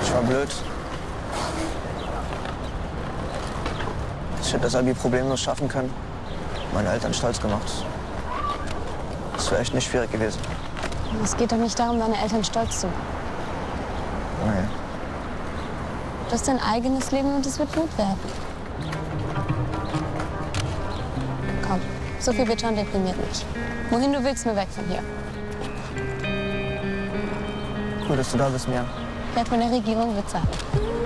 Ich war blöd. Ich hätte das Abi problemlos schaffen können. Meine Eltern stolz gemacht. Das wäre echt nicht schwierig gewesen. Es geht doch nicht darum, deine Eltern stolz zu machen. Nee. Du hast dein eigenes Leben und es wird gut werden. Komm, so viel wird schon deprimiert nicht. Wohin du willst, nur weg von hier. Cool, dass du da bist, Mia. Ich werde von der Regierung bezahlt.